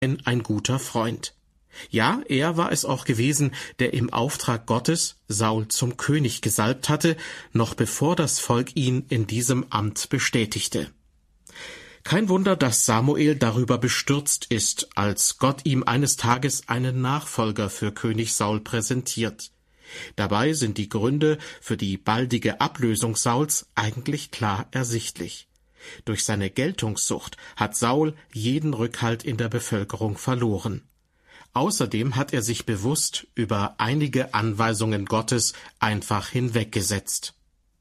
ein guter Freund. Ja, er war es auch gewesen, der im Auftrag Gottes Saul zum König gesalbt hatte, noch bevor das Volk ihn in diesem Amt bestätigte. Kein Wunder, dass Samuel darüber bestürzt ist, als Gott ihm eines Tages einen Nachfolger für König Saul präsentiert. Dabei sind die Gründe für die baldige Ablösung Sauls eigentlich klar ersichtlich. Durch seine Geltungssucht hat Saul jeden Rückhalt in der Bevölkerung verloren. Außerdem hat er sich bewusst über einige Anweisungen Gottes einfach hinweggesetzt.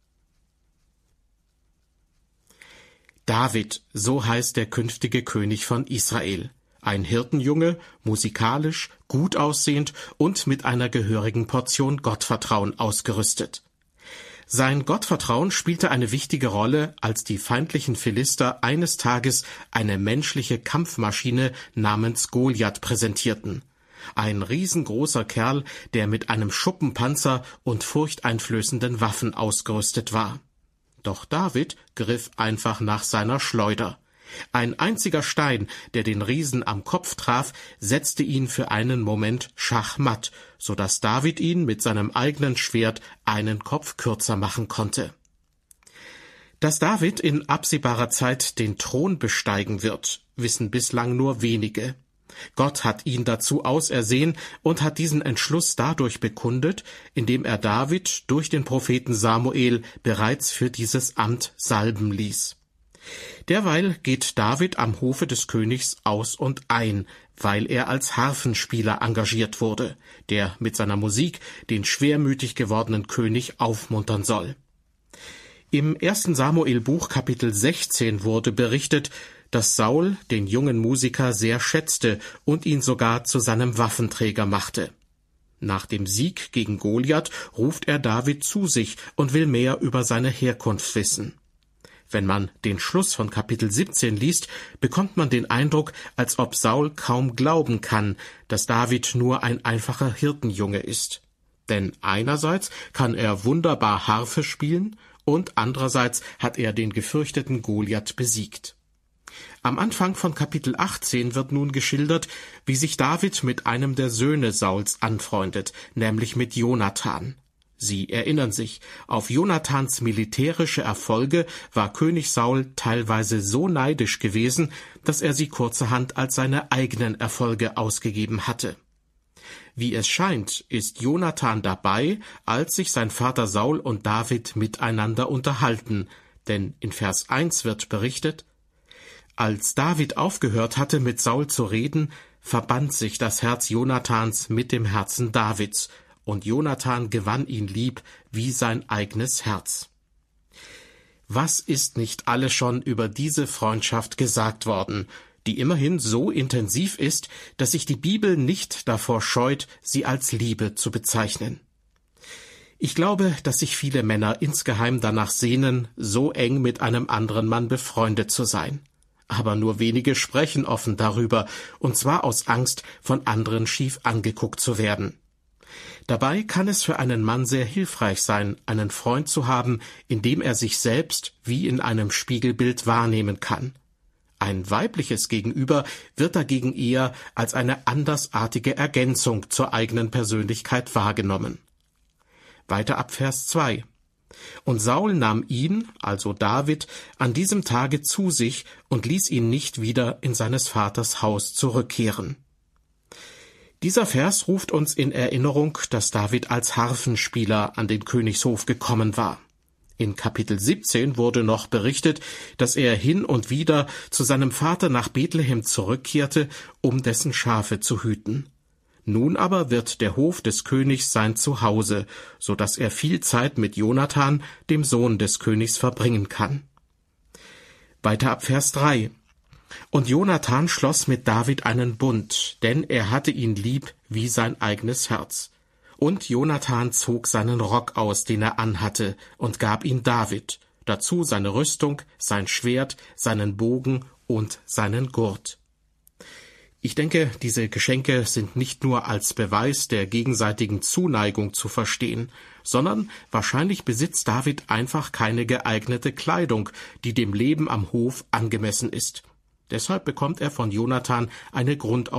David, so heißt der künftige König von Israel. Ein Hirtenjunge, musikalisch, gut aussehend und mit einer gehörigen Portion Gottvertrauen ausgerüstet. Sein Gottvertrauen spielte eine wichtige Rolle, als die feindlichen Philister eines Tages eine menschliche Kampfmaschine namens Goliath präsentierten. Ein riesengroßer Kerl, der mit einem Schuppenpanzer und furchteinflößenden Waffen ausgerüstet war. Doch David griff einfach nach seiner Schleuder. Ein einziger Stein, der den Riesen am Kopf traf, setzte ihn für einen Moment schachmatt, so dass David ihn mit seinem eigenen Schwert einen Kopf kürzer machen konnte. Dass David in absehbarer Zeit den Thron besteigen wird, wissen bislang nur wenige. Gott hat ihn dazu ausersehen und hat diesen Entschluss dadurch bekundet, indem er David durch den Propheten Samuel bereits für dieses Amt salben ließ. Derweil geht David am Hofe des Königs aus und ein, weil er als Harfenspieler engagiert wurde, der mit seiner Musik den schwermütig gewordenen König aufmuntern soll. Im 1. Samuel-Buch Kapitel 16 wurde berichtet, dass Saul den jungen Musiker sehr schätzte und ihn sogar zu seinem Waffenträger machte. Nach dem Sieg gegen Goliath ruft er David zu sich und will mehr über seine Herkunft wissen. Wenn man den Schluss von Kapitel 17 liest, bekommt man den Eindruck, als ob Saul kaum glauben kann, dass David nur ein einfacher Hirtenjunge ist. Denn einerseits kann er wunderbar Harfe spielen und andererseits hat er den gefürchteten Goliath besiegt. Am Anfang von Kapitel 18 wird nun geschildert, wie sich David mit einem der Söhne Sauls anfreundet, nämlich mit Jonathan. Sie erinnern sich, auf Jonathans militärische Erfolge war König Saul teilweise so neidisch gewesen, dass er sie kurzerhand als seine eigenen Erfolge ausgegeben hatte. Wie es scheint, ist Jonathan dabei, als sich sein Vater Saul und David miteinander unterhalten, denn in Vers 1 wird berichtet: Als David aufgehört hatte, mit Saul zu reden, verband sich das Herz Jonathans mit dem Herzen Davids, und Jonathan gewann ihn lieb wie sein eigenes Herz. Was ist nicht alles schon über diese Freundschaft gesagt worden, die immerhin so intensiv ist, dass sich die Bibel nicht davor scheut, sie als Liebe zu bezeichnen. Ich glaube, dass sich viele Männer insgeheim danach sehnen, so eng mit einem anderen Mann befreundet zu sein. Aber nur wenige sprechen offen darüber, und zwar aus Angst, von anderen schief angeguckt zu werden. Dabei kann es für einen Mann sehr hilfreich sein, einen Freund zu haben, in dem er sich selbst wie in einem Spiegelbild wahrnehmen kann. Ein weibliches Gegenüber wird dagegen eher als eine andersartige Ergänzung zur eigenen Persönlichkeit wahrgenommen. Weiter ab Vers 2. Und Saul nahm ihn, also David, an diesem Tage zu sich und ließ ihn nicht wieder in seines Vaters Haus zurückkehren. Dieser Vers ruft uns in Erinnerung, dass David als Harfenspieler an den Königshof gekommen war. In Kapitel 17 wurde noch berichtet, dass er hin und wieder zu seinem Vater nach Bethlehem zurückkehrte, um dessen Schafe zu hüten. Nun aber wird der Hof des Königs sein Zuhause, so dass er viel Zeit mit Jonathan, dem Sohn des Königs, verbringen kann. Weiter ab Vers 3. Und Jonathan schloss mit David einen Bund, denn er hatte ihn lieb wie sein eigenes Herz. Und Jonathan zog seinen Rock aus, den er anhatte, und gab ihn David, dazu seine Rüstung, sein Schwert, seinen Bogen und seinen Gurt. Ich denke, diese Geschenke sind nicht nur als Beweis der gegenseitigen Zuneigung zu verstehen, sondern wahrscheinlich besitzt David einfach keine geeignete Kleidung, die dem Leben am Hof angemessen ist. Deshalb bekommt er von Jonathan eine